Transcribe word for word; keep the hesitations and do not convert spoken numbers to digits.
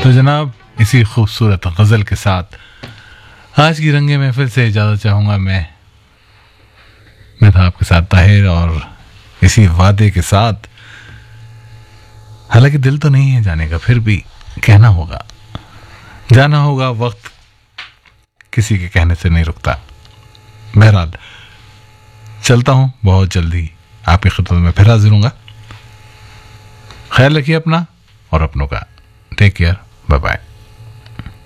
तो जनाब इसी खूबसूरत गज़ल के साथ आज की रंगे महफिल से इजाज़त चाहूँगा मैं मैं था आपके साथ ताहिर, और इसी वादे के साथ, हालांकि दिल तो नहीं है जाने का, फिर भी कहना होगा, जाना होगा, वक्त किसी के कहने से नहीं रुकता। बहरहाल चलता हूँ, बहुत जल्दी आपकी खिदमत में फिर हाजिर हूँगा। ख्याल रखिए अपना और अपनों का। Take care, bye bye.